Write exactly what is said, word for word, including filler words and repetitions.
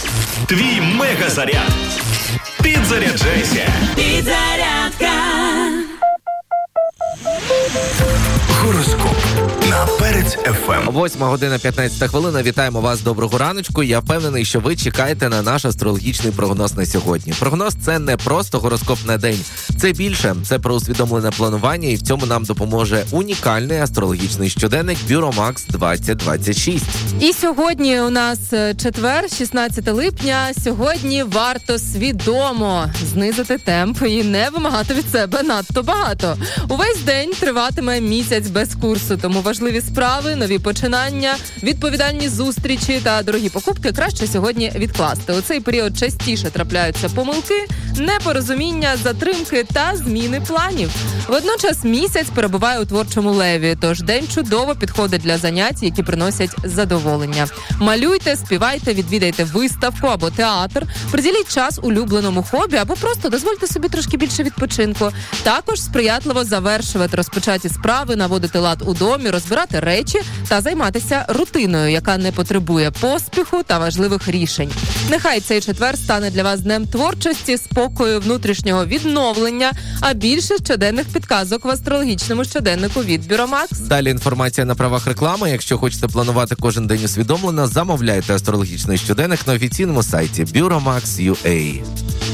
Твій мегазаряд. Підзаряджайся. Підзарядка. Гороскоп на Перець еф ем. Восьма година п'ятнадцята хвилина. Вітаємо вас, доброго раночку. Я впевнений, що ви чекаєте на наш астрологічний прогноз на сьогодні. Прогноз – це не просто гороскоп на день. Це більше. Це про усвідомлене планування, і в цьому нам допоможе унікальний астрологічний щоденник Бюромакс двадцять двадцять шість. І сьогодні у нас четвер, шістнадцяте липня. Сьогодні варто свідомо знизити темп і не вимагати від себе надто багато. Увесь день триватиме місяць без курсу, тому важливі справи, нові починання, відповідальні зустрічі та дорогі покупки краще сьогодні відкласти. У цей період частіше трапляються помилки, непорозуміння, затримки та зміни планів. Водночас місяць перебуває у творчому леві, тож день чудово підходить для занять, які приносять задоволення. Малюйте, співайте, відвідайте виставку або театр, приділіть час улюбленому хобі або просто дозвольте собі трошки більше відпочинку. Також сприятливо завершувати розпочаті справи, наводити лад у домі, розбирати речі та займатися рутиною, яка не потребує поспіху та важливих рішень. Нехай цей четвер стане для вас днем творчості, спокою, внутрішнього відновлення, а більше щоденних підказок в астрологічному щоденнику від Бюромакс. Далі інформація на правах реклами. Якщо хочете планувати кожен день усвідомлено, замовляйте астрологічний щоденник на офіційному сайті Бюромакс крапка ю а.